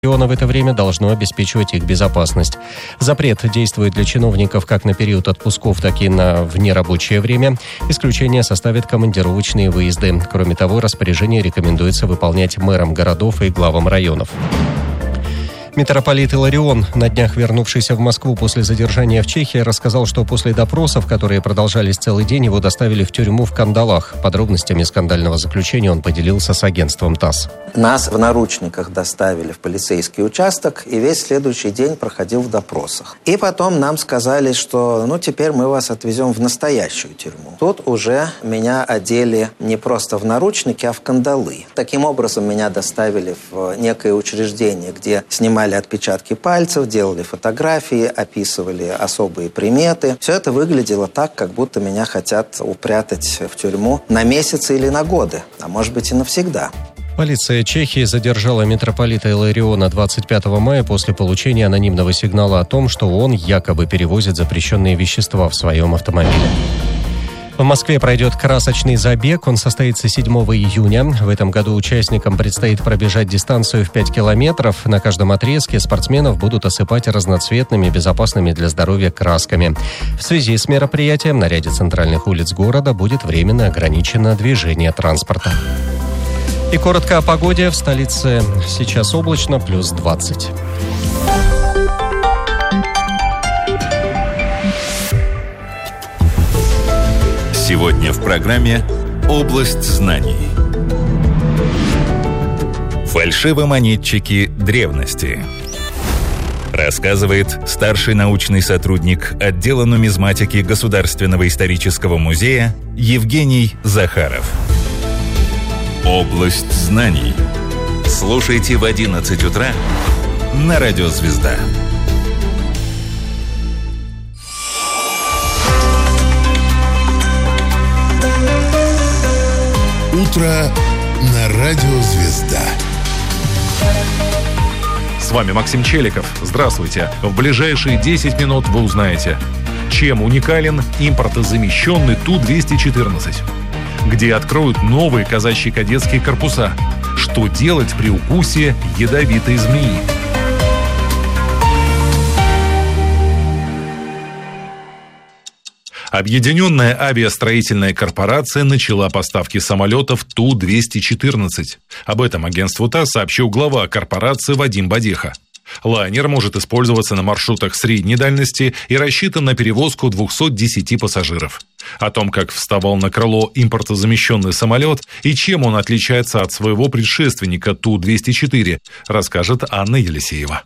Лариона в это время должно обеспечивать их безопасность. Запрет действует для чиновников как на период отпусков, так и на внерабочее время. Исключение составят командировочные выезды. Кроме того, распоряжение рекомендуется выполнять мэрам городов и главам районов. Митрополит Иларион, на днях вернувшийся в Москву после задержания в Чехии, рассказал, что после допросов, которые продолжались целый день, его доставили в тюрьму в кандалах. Подробностями скандального заключения он поделился с агентством ТАСС. Нас в наручниках доставили в полицейский участок, и весь следующий день проходил в допросах. И потом нам сказали, что теперь мы вас отвезем в настоящую тюрьму. Тут уже меня одели не просто в наручники, а в кандалы. Таким образом, меня доставили в некое учреждение, где снимали отпечатки пальцев, делали фотографии, описывали особые приметы. Все это выглядело так, как будто меня хотят упрятать в тюрьму на месяцы или на годы, а может быть и навсегда. Полиция Чехии задержала митрополита Илариона 25 мая после получения анонимного сигнала о том, что он якобы перевозит запрещенные вещества в своем автомобиле. В Москве пройдет красочный забег. Он состоится 7 июня. В этом году участникам предстоит пробежать дистанцию в 5 километров. На каждом отрезке спортсменов будут осыпать разноцветными, безопасными для здоровья красками. В связи с мероприятием на ряде центральных улиц города будет временно ограничено движение транспорта. И коротко о погоде. В столице сейчас облачно, плюс 20. Сегодня в программе «Область знаний». Фальшивомонетчики древности. Рассказывает старший научный сотрудник отдела нумизматики Государственного исторического музея Евгений Захаров. «Область знаний». Слушайте в 11 утра на Радио Звезда. Утро на Радио Звезда. С вами Максим Челиков. Здравствуйте. В ближайшие 10 минут вы узнаете, чем уникален импортозамещенный Ту-214, где откроют новые казачьи кадетские корпуса, что делать при укусе ядовитой змеи. Объединенная авиастроительная корпорация начала поставки самолетов Ту-214. Об этом агентству ТАСС сообщил глава корпорации Вадим Бадеха. Лайнер может использоваться на маршрутах средней дальности и рассчитан на перевозку 210 пассажиров. О том, как вставал на крыло импортозамещенный самолет и чем он отличается от своего предшественника Ту-204, расскажет Анна Елисеева.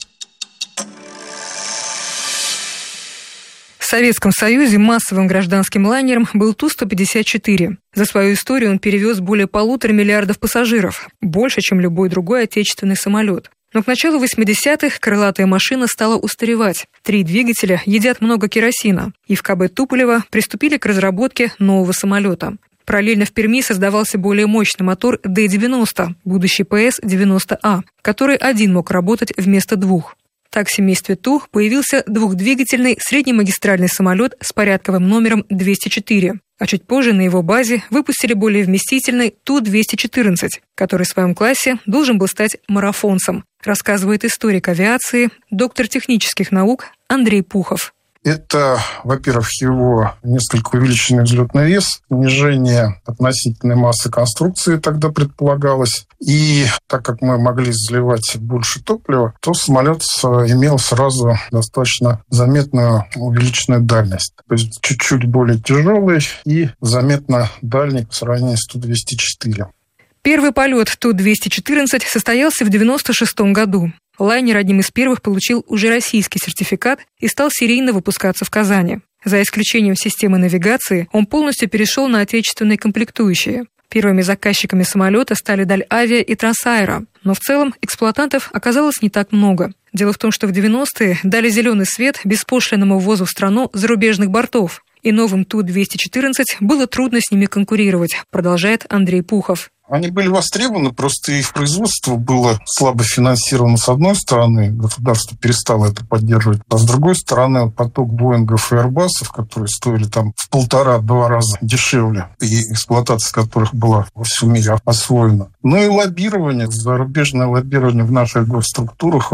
В Советском Союзе массовым гражданским лайнером был Ту-154. За свою историю он перевез более 1,5 миллиарда пассажиров, больше, чем любой другой отечественный самолет. Но к началу 80-х крылатая машина стала устаревать. 3 двигателя едят много керосина, и в КБ Туполева приступили к разработке нового самолета. Параллельно в Перми создавался более мощный мотор Д-90, будущий ПС-90А, который один мог работать вместо 2. Так в семействе Ту появился двухдвигательный среднемагистральный самолет с порядковым номером 204, а чуть позже на его базе выпустили более вместительный Ту-214, который в своем классе должен был стать марафонцем, рассказывает историк авиации, доктор технических наук Андрей Пухов. Это, во-первых, его несколько увеличенный взлетный вес, снижение относительной массы конструкции тогда предполагалось. И так как мы могли заливать больше топлива, то самолет имел сразу достаточно заметную увеличенную дальность. То есть чуть-чуть более тяжелый и заметно дальний по сравнению с Ту-204. Первый полет Ту-214 состоялся в 1996 году. Лайнер одним из первых получил уже российский сертификат и стал серийно выпускаться в Казани. За исключением системы навигации, он полностью перешел на отечественные комплектующие. Первыми заказчиками самолета стали Дальавиа и Трансаэро, но в целом эксплуатантов оказалось не так много. Дело в том, что в 90-е дали зеленый свет беспошлинному ввозу в страну зарубежных бортов, и новым Ту-214 было трудно с ними конкурировать, продолжает Андрей Пухов. Они были востребованы, просто их производство было слабо финансировано с одной стороны, государство перестало это поддерживать, а с другой стороны поток Боингов и Airbus'ов, которые стоили там в 1,5-2 раза дешевле, и эксплуатация которых была во всем мире освоена. Ну и лоббирование, зарубежное лоббирование в наших госструктурах